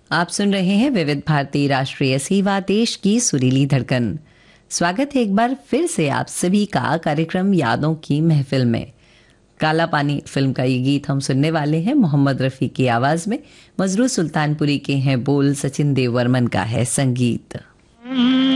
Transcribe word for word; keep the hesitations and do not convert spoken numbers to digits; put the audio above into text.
आप सुन रहे हैं विविध भारती राष्ट्रीय सेवा, देश की सुरीली धड़कन। स्वागत है एक बार फिर से आप सभी का कार्यक्रम यादों की महफिल में। काला पानी फिल्म का ये गीत हम सुनने वाले हैं मोहम्मद रफ़ी की आवाज़ में। मजरू सुल्तानपुरी के हैं बोल, सचिन देव वर्मन का है संगीत।